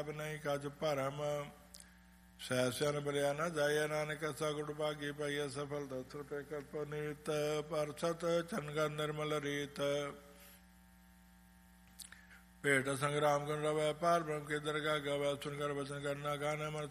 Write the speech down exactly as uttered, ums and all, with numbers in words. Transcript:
ਪਾਪ ਨਹੀਂ ਕਜ ਭਰਮ। ਸੈਸਿਆਨ ਬਰਿਆ ਨਾ ਜਾਇਆ ਨਾਨਕ ਸਗੁੜ ਭਾਗੀ ਪਾਈਆ ਸਫਲ ਦਸਰ ਪੈ ਕਲਪ ਨੀਤ। ਪਰ ਸਤ ਚੰਗਾ ਨਿਰਮਲ ਰੀਤ ਭੇਟ ਸੰਗਰਾਮ ਕਰਨ ਰਵੈ ਪਾਰ ਬ੍ਰਹਮ ਕੇ ਦਰਗਾ ਗਵੈ। ਸੁਨ ਕਰ ਵਚਨ ਕਰਨਾ ਗਾਨਾ ਮਨ